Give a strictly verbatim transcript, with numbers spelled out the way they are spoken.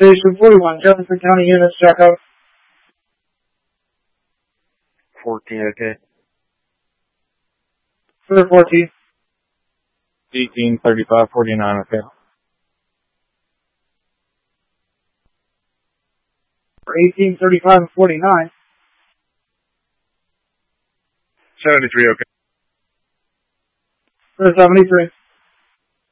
Station forty-one, Jefferson County units, check out. fourteen, okay. Clear fourteen. eighteen, thirty-five, forty-nine, okay. For eighteen, thirty-five, and forty-nine. seventy-three, okay. For seventy-three.